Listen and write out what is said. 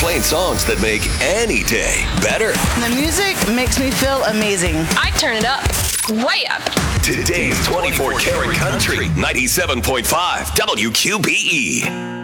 playing songs that make any day better. The music makes me feel amazing. I turn it up, way up. Today's 24 Karat Country, 97.5 WQBE.